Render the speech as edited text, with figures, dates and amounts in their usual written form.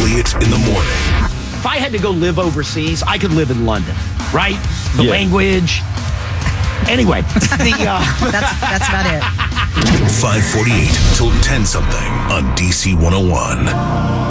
Elliott in the morning. If I had to go live overseas, I could live in London, right? The language. Anyway, That's about it. 548 till 10 something on DC 101.